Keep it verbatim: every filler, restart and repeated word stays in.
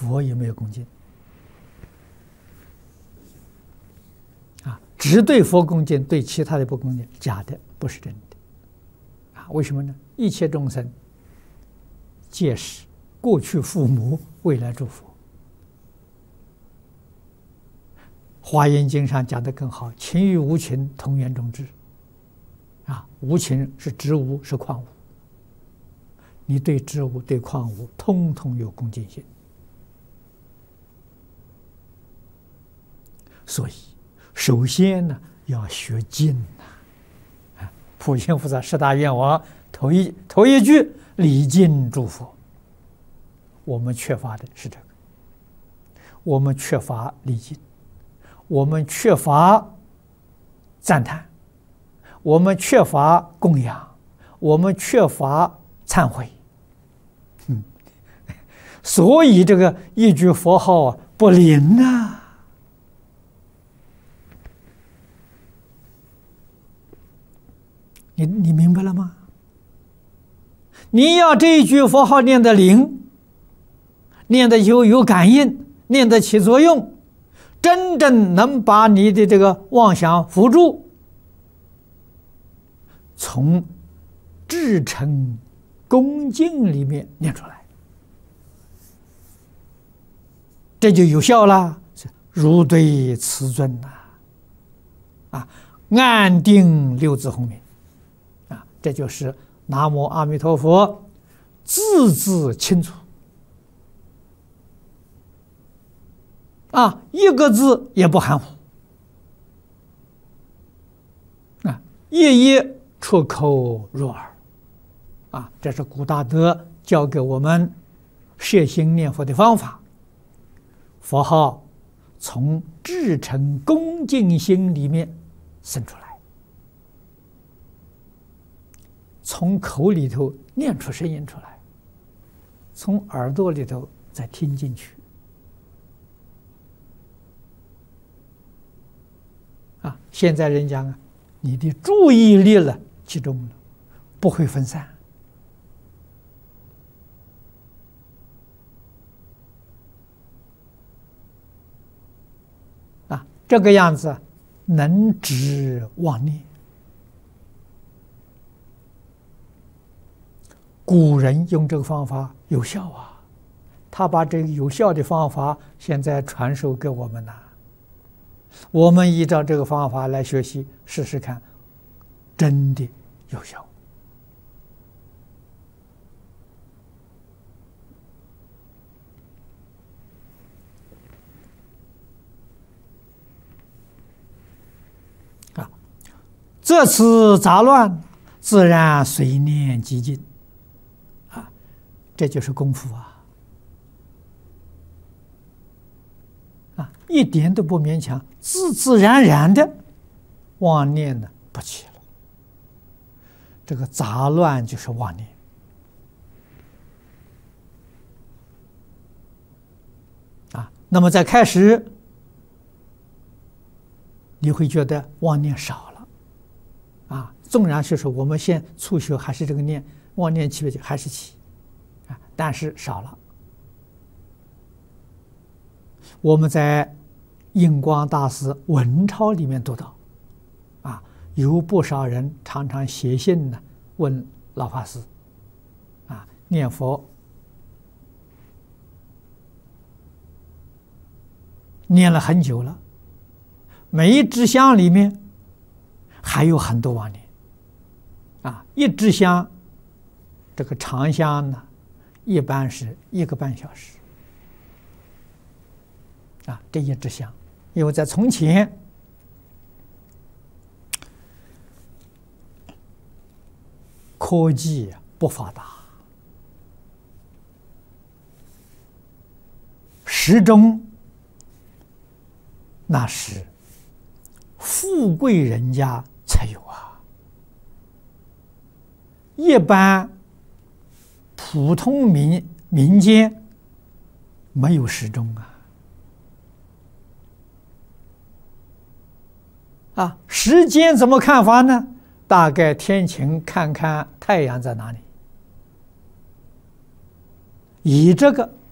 佛也没有恭敬啊，只对佛恭敬，对其他的不恭敬，假的，不是真的啊。为什么呢？一切众生皆是过去父母，未来诸佛。华严经上讲得更好，情与无情同源中至啊，无情是植物，是矿物，你对植物对矿物通通有恭敬心。所以首先呢要学敬啊，普贤菩萨十大愿望头一头一句礼敬诸佛，我们缺乏的是这个，我们缺乏礼敬，我们缺乏赞叹，我们缺乏供养，我们缺乏忏悔，嗯，所以这个一句佛号啊不灵啊。你你明白了吗？你要这一句佛号念得灵，念得有有感应，念得起作用，真正能把你的这个妄想扶住，从至诚恭敬里面念出来，这就有效了，如对慈尊呐，啊，安定六字洪名。这就是南无阿弥陀佛，字字清楚啊，一个字也不含糊啊，一一出口入耳啊，这是古大德教给我们摄心念佛的方法。佛号从至诚恭敬心里面生出来，从口里头念出声音出来，从耳朵里头再听进去啊！现在人讲啊，你的注意力了集中了，不会分散啊，这个样子能止妄念。古人用这个方法有效啊，他把这个有效的方法现在传授给我们了，我们依照这个方法来学习，试试看，真的有效啊！这次杂乱，自然随念即尽。这就是功夫啊！啊，一点都不勉强，自自然然的妄念呢不起了。这个杂乱就是妄念啊。那么在开始，你会觉得妄念少了啊。纵然是说我们现初学还是这个念，妄念起不起还是起。但是少了。我们在印光大师文钞里面读到，啊，有不少人常常写信呢问老法师，啊，念佛念了很久了，每一支香里面还有很多妄念，啊，一支香这个长香呢。一般是一个半小时啊，这一支香，因为在从前科技不发达，时钟那是富贵人家才有啊，一般。普通民民间没有时钟啊，啊，时间怎么看法呢？大概天晴看看太阳在哪里，以这个